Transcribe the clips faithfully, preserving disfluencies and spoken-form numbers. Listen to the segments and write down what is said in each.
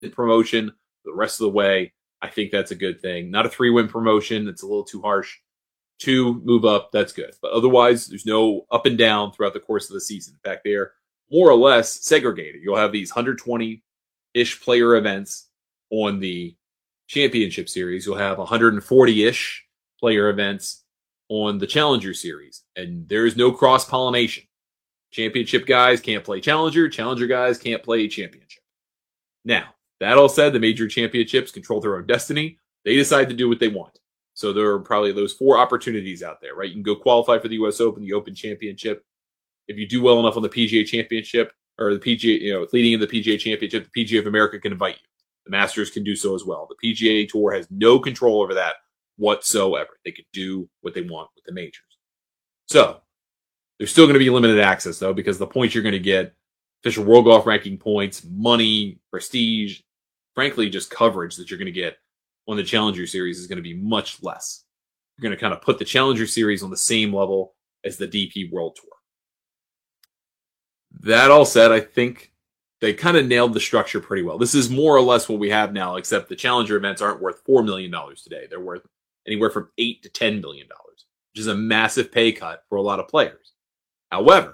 promotion the rest of the way. I think that's a good thing. Not a three-win promotion. That's a little too harsh. Two, move up. That's good. But otherwise, there's no up and down throughout the course of the season. In fact, they're more or less segregated. You'll have these one hundred twenty-ish player events on the Championship Series. You'll have one hundred forty-ish player events on the Challenger Series. And there is no cross-pollination. Championship guys can't play Challenger. Challenger guys can't play Championship. Now, that all said, the major championships control their own destiny. They decide to do what they want. So there are probably those four opportunities out there, right? You can go qualify for the U S Open, the Open Championship. If you do well enough on the P G A Championship, or the P G A, you know, leading in the P G A Championship, the P G A of America can invite you. The Masters can do so as well. The P G A Tour has no control over that whatsoever. They can do what they want with the majors. So there's still going to be limited access, though, because the points you're going to get, official World Golf Ranking points, money, prestige, frankly, just coverage that you're going to get on the Challenger Series is going to be much less. You're going to kind of put the Challenger Series on the same level as the D P World Tour. That all said, I think they kind of nailed the structure pretty well. This is more or less what we have now, except the Challenger events aren't worth four million dollars today. They're worth anywhere from eight to ten million dollars, which is a massive pay cut for a lot of players. However,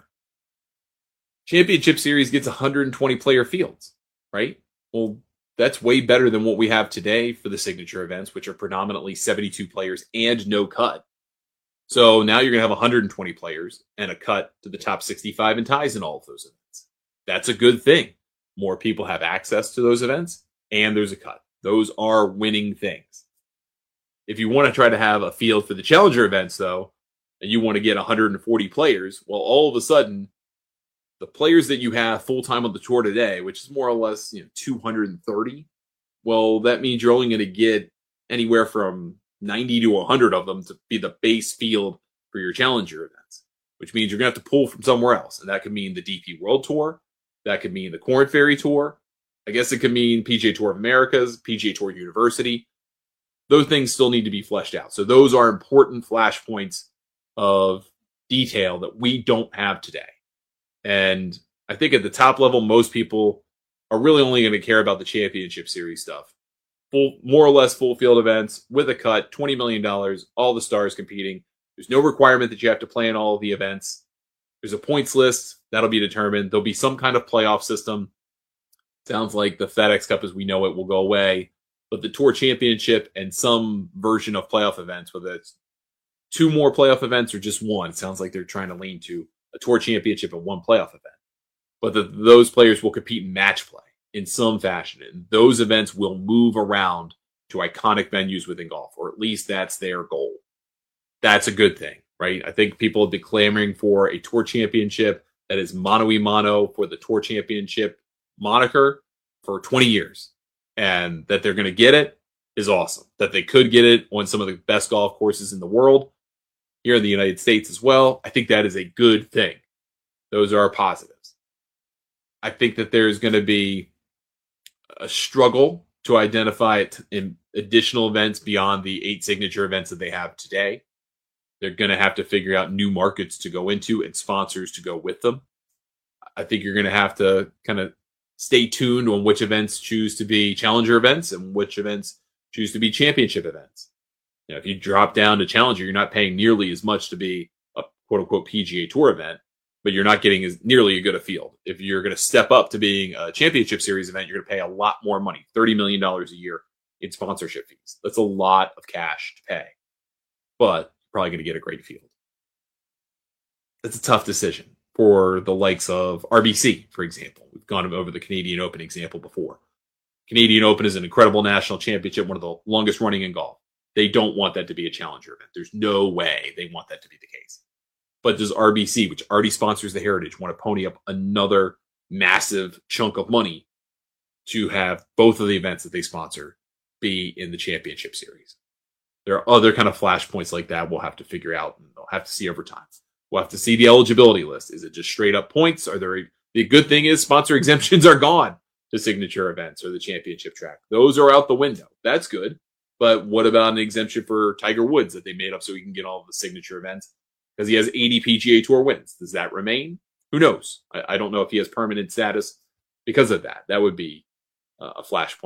Championship Series gets one hundred twenty player fields, right? Well, that's way better than what we have today for the signature events, which are predominantly seventy-two players and no cut. So now you're going to have one hundred twenty players and a cut to the top sixty-five and ties in all of those events. That's a good thing. More people have access to those events and there's a cut. Those are winning things. If you want to try to have a field for the Challenger events, though, and you want to get one hundred forty players, well, all of a sudden, the players that you have full-time on the tour today, which is more or less, you know, two hundred thirty, well, that means you're only going to get anywhere from ninety to one hundred of them to be the base field for your Challenger events, which means you're going to have to pull from somewhere else. And that could mean the D P World Tour. That could mean the Korn Ferry Tour. I guess it could mean P G A Tour of Americas, P G A Tour University. Those things still need to be fleshed out. So those are important flashpoints of detail that we don't have today. And I think at the top level, most people are really only going to care about the Championship Series stuff. Full, more or less full field events with a cut, twenty million dollars, all the stars competing. There's no requirement that you have to play in all of the events. There's a points list that'll be determined. There'll be some kind of playoff system. Sounds like the FedEx Cup as we know it will go away. But the Tour Championship and some version of playoff events, whether it's two more playoff events or just one, it sounds like they're trying to lean to a Tour Championship and one playoff event. But the, those players will compete in match play in some fashion. And those events will move around to iconic venues within golf, or at least that's their goal. That's a good thing, right? I think people have been clamoring for a Tour Championship that is mano-a-mano for the Tour Championship moniker for twenty years. And that they're going to get it is awesome. That they could get it on some of the best golf courses in the world, here in the United States as well. I think that is a good thing. Those are positives. I think that there's going to be a struggle to identify it in additional events beyond the eight signature events that they have today. They're going to have to figure out new markets to go into and sponsors to go with them. I think you're going to have to kind of stay tuned on which events choose to be Challenger events and which events choose to be Championship events. You know, if you drop down to Challenger, you're not paying nearly as much to be a quote-unquote P G A Tour event, but you're not getting as nearly a good a field. If you're going to step up to being a Championship Series event, you're going to pay a lot more money, thirty million dollars a year in sponsorship fees. That's a lot of cash to pay, but you're probably going to get a great field. That's a tough decision for the likes of R B C, for example. We've gone over the Canadian Open example before. Canadian Open is an incredible national championship, one of the longest running in golf. They don't want that to be a Challenger event. There's no way they want that to be the case. But does R B C, which already sponsors the Heritage, want to pony up another massive chunk of money to have both of the events that they sponsor be in the Championship Series? There are other kind of flashpoints like that we'll have to figure out, and they'll have to see over time. We'll have to see the eligibility list. Is it just straight up points? Are there a, the good thing is sponsor exemptions are gone to signature events or the championship track. Those are out the window. That's good. But what about an exemption for Tiger Woods that they made up so he can get all of the signature events? Because he has eighty P G A Tour wins. Does that remain? Who knows? I, I don't know if he has permanent status because of that. That would be uh, a Flashpoint